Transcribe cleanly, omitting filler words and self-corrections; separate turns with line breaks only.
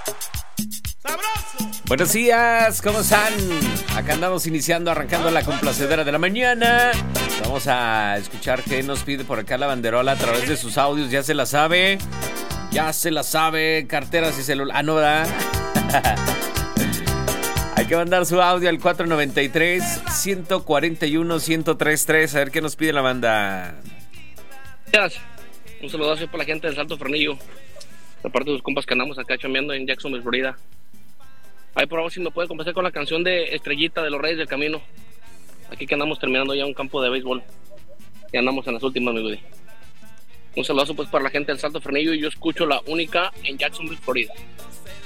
Buenos días, ¿cómo están? Acá andamos arrancando la complacedera de la mañana. Vamos a escuchar qué nos pide por acá la banderola a través de sus audios. Ya se la sabe, carteras y celular. Ah, no, ¿verdad? Hay que mandar su audio al 493-141-1033. A ver qué nos pide la banda.
Gracias. Un saludo por la gente del Salto Fernillo. De parte de los compas que andamos acá chambeando en Jacksonville, Florida. Ahí por favor si me puede complacer con la canción de Estrellita de los Reyes del Camino. Aquí que andamos terminando ya un campo de béisbol. Y andamos en las últimas, mi güey. Un saludo pues para la gente del Salto Fernillo. Y yo escucho la única en Jacksonville, Florida.